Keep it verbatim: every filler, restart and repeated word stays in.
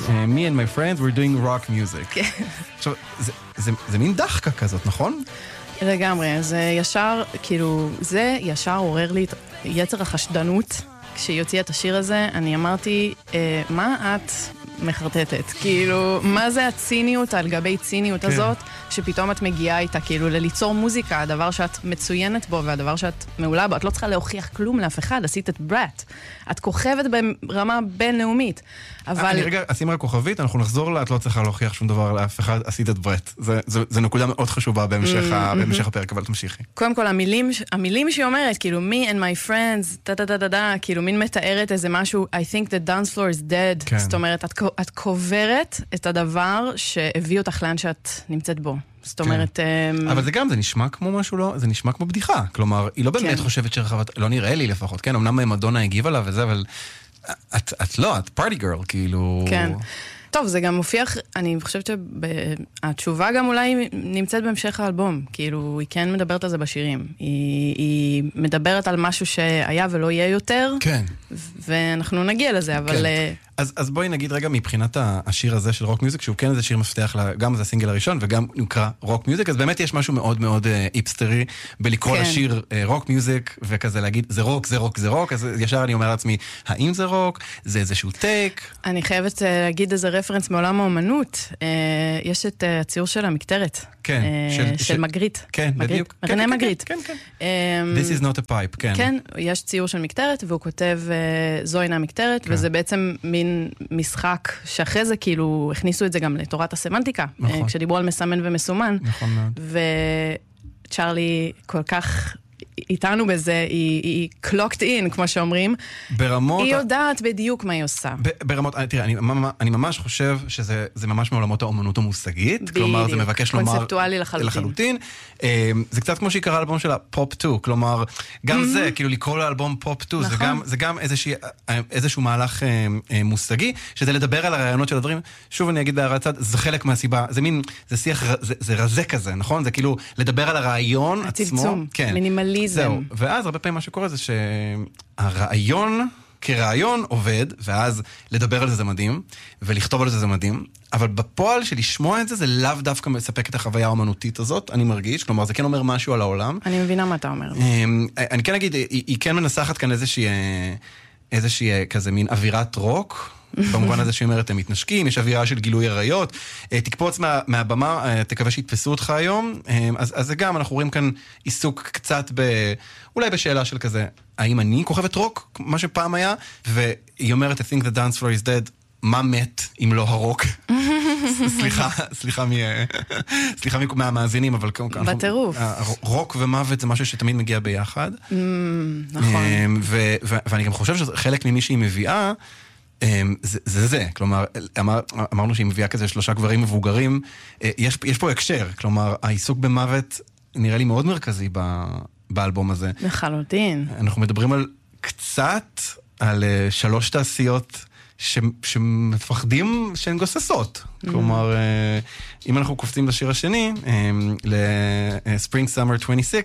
me and my friends were doing rock music. עכשיו, זה, זה, זה מין דחקה כזאת, נכון? לגמרי, זה ישר, כאילו, זה ישר עורר לי את יצר החשדנות. כשהיא הוציאה את השיר הזה, אני אמרתי, אה, מה את מחרטטת? כאילו, מה זה הציניות על גבי ציניות הזאת, שפתאום את מגיעה איתה, כאילו, לליצור מוזיקה, הדבר שאת מצוינת בו, והדבר שאת מעולה בו, את לא צריכה להוכיח כלום לאף אחד, עשית את ברט. את כוכבת ברמה בינלאומית. אבל... אני רגע, אשים רק כוכבית, אנחנו נחזור לה, את לא צריכה להוכיח שום דבר לאף אחד, עשית את ברט. זה, זה, זה נקודה מאוד חשובה בהמשך, ה, בהמשך הפרק, אבל תמשיכי. קודם כל, המילים, המילים שהיא אומרת, כאילו, me and my friends, דה דה דה דה דה, כאילו, מין מתארת איזה משהו, I think the dance floor is dead. כן. זאת אומרת, את, את קוברת את הדבר שהביא אותך לאן שאת נמצאת בו. זאת אומרת... כן. אבל זה גם, זה נשמע כמו משהו לא, זה נשמע כמו בדיחה. כלומר, היא לא באמת כן. חושבת שרחבת, לא נראה לי לפחות, כן? אמנם מדונה הגיבה לה וזה, אבל את, את לא, את פארטי גרל, כאילו... כן. טוב, זה גם מופיח, אני חושבת שהתשובה גם אולי נמצאת בהמשך האלבום, כאילו, היא כן מדברת על זה בשירים. היא, היא מדברת על משהו שהיה ולא יהיה יותר, כן. ואנחנו נגיע לזה, אבל... כן. אז, אז בואי נגיד רגע מבחינת השיר הזה של רוק מיוזיק, שהוא כן איזה שיר מפתח, גם זה הסינגל הראשון, וגם נקרא רוק מיוזיק, אז באמת יש משהו מאוד מאוד איפסטרי, בלקרוא כן. לשיר רוק מיוזיק, וכזה להגיד, זה רוק, זה רוק, זה רוק, אז ישר אני אומר לעצמי, האם זה רוק? זה איזשהו טייק? אני חייבת להגיד איזה רפרנס מעולם האומנות. יש את הציור של המקטרת. כן. של, של, של מגריט. כן, בדיוק. רנה מגריט. כן, כן, כן. This is not a pipe, כן. כן, יש ציור של מקטרת, והוא כותב, זו אינה מקטרת, וזה בעצם מין משחק, שאחרי זה כאילו הכניסו את זה גם לתורת הסמנטיקה, נכון. כשדיברו על מסמן ומסומן. נכון מאוד. וצ'רלי כל כך איתנו בזה, היא, היא clocked in, כמו שאומרים. ברמות... היא יודעת בדיוק מה היא עושה. ב- ברמות, תראה, אני, אני ממש חושב שזה זה ממש מעולמות האומנות המושגית, בדיוק. כלומר, זה מבקש לומר... קונספטואלי לחלוטין. לחלוטין. זה קצת כמו שהיא קראה לאלבום שלה, פופ טו, כלומר, גם mm-hmm. זה, כאילו לקרוא לאלבום פופ טו, נכון. זה גם, זה גם איזושהי, איזשהו מהלך מושגי, שזה לדבר על הרעיונות של הדברים. שוב אני אגיד בהערת צד, זה חלק מהסיבה, זה מין, זה שיח, זה, זה רזה כזה, נכון? זה כאילו לדבר על הרעיון עצמו. הצמצום, כן. מינימליזם. זהו, ואז הרבה פעמים מה שקורה זה שהרעיון כרעיון עובד, ואז לדבר על זה זה מדהים, ולכתוב על זה זה מדהים, אבל בפועל של לשמוע את זה, זה לאו דווקא מספק את החוויה האומנותית הזאת, אני מרגיש, כלומר זה כן אומר משהו על העולם. אני מבינה מה אתה אומר. אני כן אגיד, היא, היא כן מנסחת כאן איזושהי, איזושהי כזה מין אווירת רוק, במובן הזה שהיא אומרת, הם מתנשקים, יש אווירה של גילוי עריות, תקפוץ מה, מהבמה, תקווה שיתפסו אותך היום, אז, אז זה גם, אנחנו רואים כאן עיסוק קצת ב, אולי בשאלה של כזה, האם אני כוכבת רוק, מה שפעם היה, והיא אומרת, I think the dance floor is dead, מה מת אם לא הרוק? סליחה, סליחה מי, סליחה מי מהמאזינים, אבל בטירוף. רוק ומוות זה משהו שתמיד מגיע ביחד. נכון. ואני גם חושב שחלק ממי שהיא מביאה, זה זה, זה. כלומר, אמר, אמרנו שהיא מביאה כזה שלושה גברים מבוגרים, יש, יש פה הקשר, כלומר, העיסוק במוות נראה לי מאוד מרכזי ב, באלבום הזה. לחלוטין. אנחנו מדברים על קצת, על שלוש תעשיות ש, שמפחדים שהן גוססות. כלומר, אם אנחנו קופצים לשיר השני, ל-Spring Summer עשרים ושש,